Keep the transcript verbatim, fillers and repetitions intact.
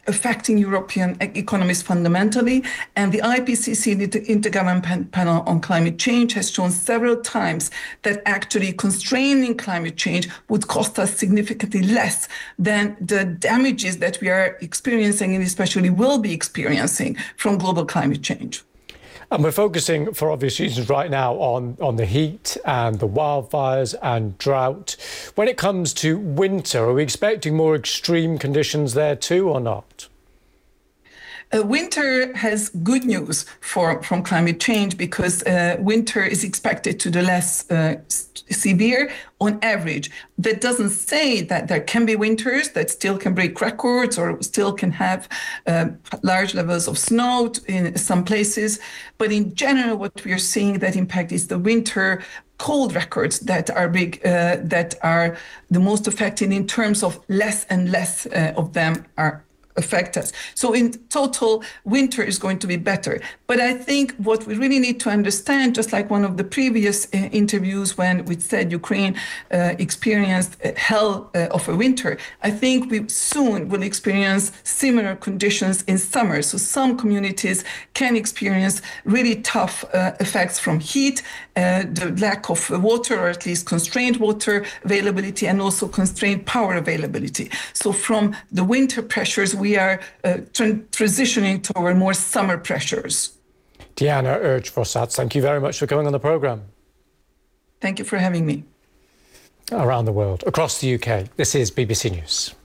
affecting European economies fundamentally. And the I P C C, the Intergovernmental Panel on Climate Change, has shown several times that actually constraining climate change would cost us significantly less than the damages that we are experiencing and especially will be experiencing from global climate change. And we're focusing, for obvious reasons, right now on, on the heat and the wildfires and drought. When it comes to winter, are we expecting more extreme conditions there too or not? Uh, winter has good news for from climate change because uh, winter is expected to be less uh, severe on average. That doesn't say that there can be winters that still can break records or still can have uh, large levels of snow in some places. But in general, what we are seeing that impact is the winter cold records that are big, uh, that are the most affected in terms of less and less uh, of them are affect us. So in total, winter is going to be better. But I think what we really need to understand, just like one of the previous uh, interviews when we said Ukraine uh, experienced uh, hell uh, of a winter, I think we soon will experience similar conditions in summer. So some communities can experience really tough uh, effects from heat, uh, the lack of water, or at least constrained water availability, and also constrained power availability. So from the winter pressures, we are uh, tra transitioning toward more summer pressures. Diana Ercz-Vosatz, thank you very much for coming on the programme. Thank you for having me. Around the world, across the U K, this is B B C News.